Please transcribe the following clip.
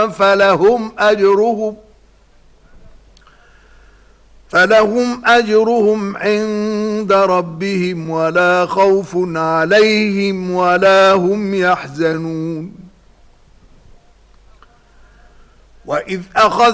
فلهم أجرهم عند ربهم ولا خوف عليهم ولا هم يحزنون. وإذ أخذ